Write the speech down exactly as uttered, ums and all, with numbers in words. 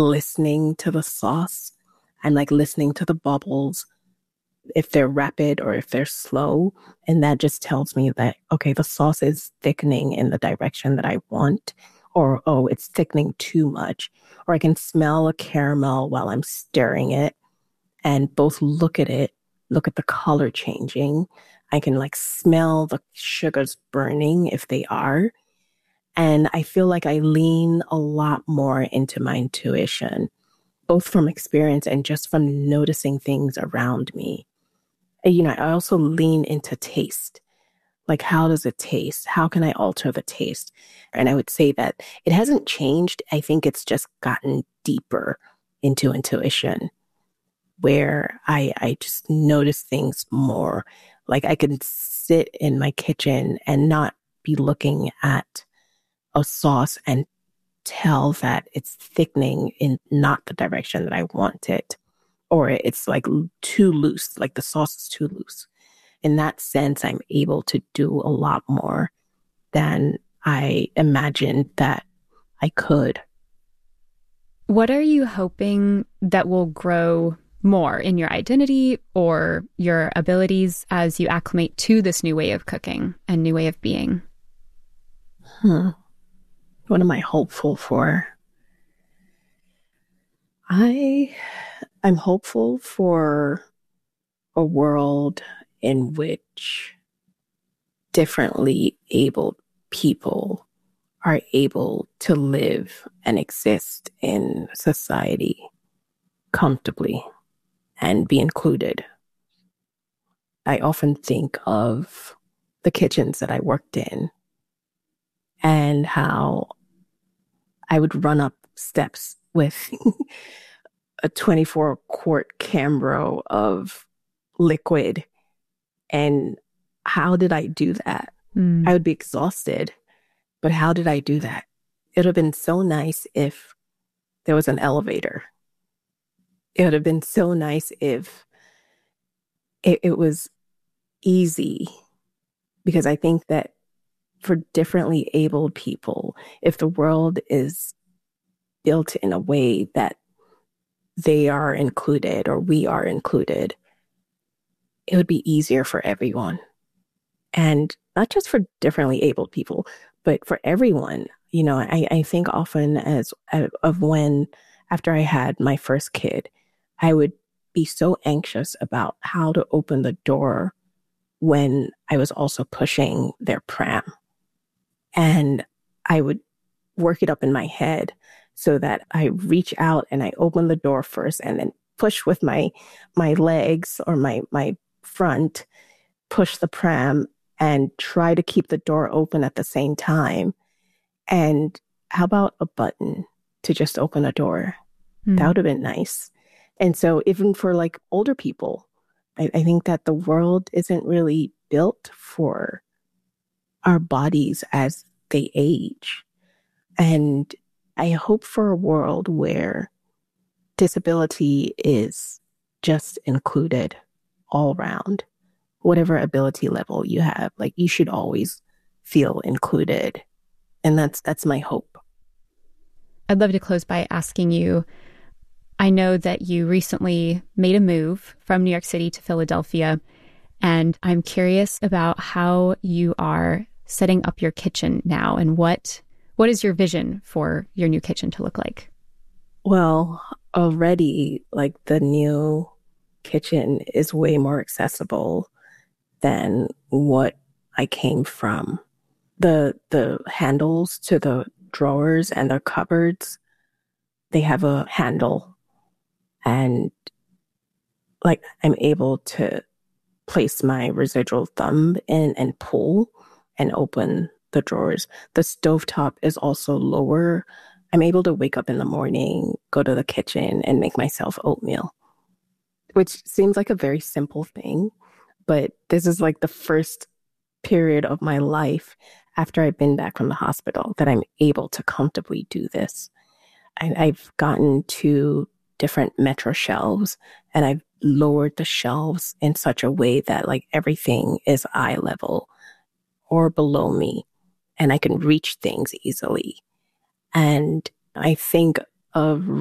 listening to the sauce. I'm like listening to the bubbles, if they're rapid or if they're slow. And that just tells me that, okay, the sauce is thickening in the direction that I want, or, oh, it's thickening too much. Or I can smell a caramel while I'm stirring it and both look at it, look at the color changing. I can like smell the sugars burning if they are. And I feel like I lean a lot more into my intuition, both from experience and just from noticing things around me. And, you know, I also lean into taste. Like, how does it taste? How can I alter the taste? And I would say that it hasn't changed. I think it's just gotten deeper into intuition, where I, I just notice things more. Like, I can sit in my kitchen and not be looking at a sauce and tell that it's thickening in not the direction that I want it, or it's like too loose, like the sauce is too loose. In that sense, I'm able to do a lot more than I imagined that I could. What are you hoping that will grow more in your identity or your abilities as you acclimate to this new way of cooking and new way of being? Hmm. What am I hopeful for? I I'm hopeful for a world in which differently abled people are able to live and exist in society comfortably and be included. I often think of the kitchens that I worked in and how I would run up steps with a twenty-four quart Cambro of liquid. And how did I do that? Mm. I would be exhausted, but how did I do that? It would have been so nice if there was an elevator. It would have been so nice if it, it was easy, because I think that for differently abled people, if the world is built in a way that they are included or we are included, it would be easier for everyone. And not just for differently abled people, but for everyone. You know, I, I think often as of when, after I had my first kid, I would be so anxious about how to open the door when I was also pushing their pram. And I would work it up in my head so that I reach out and I open the door first and then push with my my legs or my my front, push the pram and try to keep the door open at the same time. And how about a button to just open a door? Mm. That would have been nice. And so even for like older people, I, I think that the world isn't really built for our bodies as they age. And I hope for a world where disability is just included all around. Whatever ability level you have, like you should always feel included. And that's that's my hope. I'd love to close by asking you, I know that you recently made a move from New York City to Philadelphia, and I'm curious about how you are setting up your kitchen now and what what is your vision for your new kitchen to look like? Well, already like the new kitchen is way more accessible than what I came from. The the handles to the drawers and the cupboards, they have a handle, and like I'm able to place my residual thumb in and pull and open the drawers. The stovetop is also lower. I'm able to wake up in the morning, go to the kitchen and make myself oatmeal, which seems like a very simple thing. But this is like the first period of my life after I've been back from the hospital that I'm able to comfortably do this. I, I've gotten to different Metro shelves and I've lowered the shelves in such a way that like everything is eye level or below me and I can reach things easily. And I think of